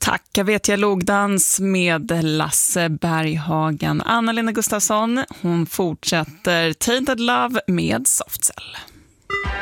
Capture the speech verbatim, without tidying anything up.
Tack, jag vet jag logdans med Lasse Berghagen. Anna-Lena Gustafsson, hon fortsätter Tainted Love med Soft Cell.